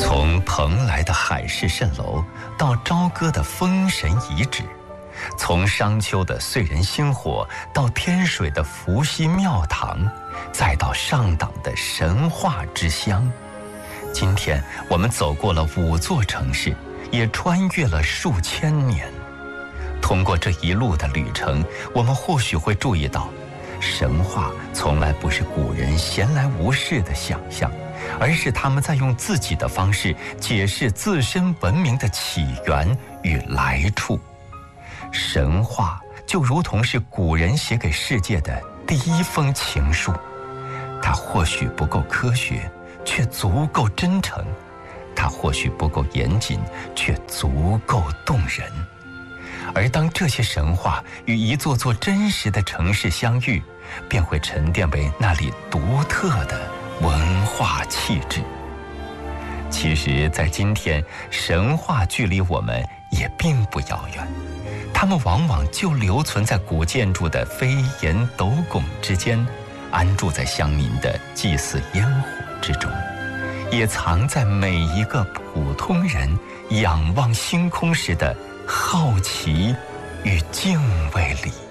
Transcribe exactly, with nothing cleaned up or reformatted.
从蓬莱的海市蜃楼到朝歌的封神遗址，从商丘的燧人星火到天水的伏羲庙堂，再到上党的神话之乡。今天我们走过了五座城市，也穿越了数千年。通过这一路的旅程，我们或许会注意到，神话从来不是古人闲来无事的想象，而是他们在用自己的方式解释自身文明的起源与来处。神话就如同是古人写给世界的第一封情书，它或许不够科学，却足够真诚；它或许不够严谨，却足够动人。而当这些神话与一座座真实的城市相遇，便会沉淀为那里独特的文化气质。其实在今天，神话距离我们也并不遥远，它们往往就留存在古建筑的飞檐斗拱之间，安住在乡民的祭祀烟火之中，也藏在每一个普通人仰望星空时的好奇与敬畏里。